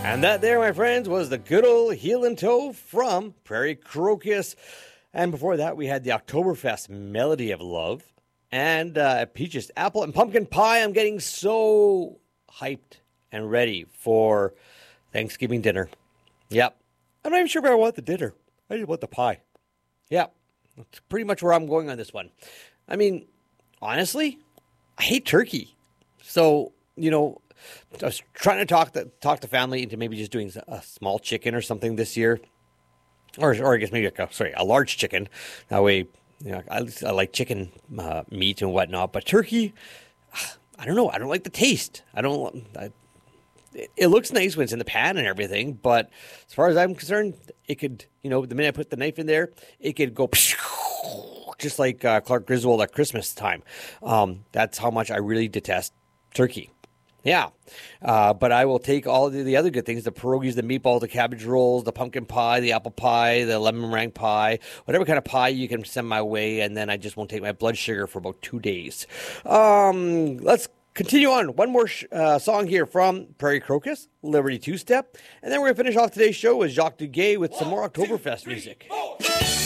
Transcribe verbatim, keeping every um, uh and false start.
And that there, my friends, was the good old heel and toe from Prairie Crocus. And before that, we had the Oktoberfest Melody of Love and uh, Peaches, Apple, and Pumpkin Pie. I'm getting so hyped and ready for Thanksgiving dinner. Yep. I'm not even sure if I want the dinner. I just want the pie. Yep. That's pretty much where I'm going on this one. I mean, honestly, I hate turkey. So, you know, I was trying to talk the talk the family into maybe just doing a small chicken or something this year, or or I guess maybe a, sorry a large chicken. That way, you know, I, I like chicken uh, meat and whatnot, but turkey, I don't know. I don't like the taste. I don't. I, it, it looks nice when it's in the pan and everything, but as far as I'm concerned, it could, you know, the minute I put the knife in there, it could go just like uh, Clark Griswold at Christmas time. Um, that's how much I really detest turkey. Yeah, uh, but I will take all the, the other good things, the pierogies, the meatballs, the cabbage rolls, the pumpkin pie, the apple pie, the lemon meringue pie, whatever kind of pie you can send my way, and then I just won't take my blood sugar for about two days. Um, let's continue on. One more sh- uh, song here from Prairie Crocus, Liberty Two-Step, and then we're going to finish off today's show with Jacques Duguay with some more Oktoberfest music.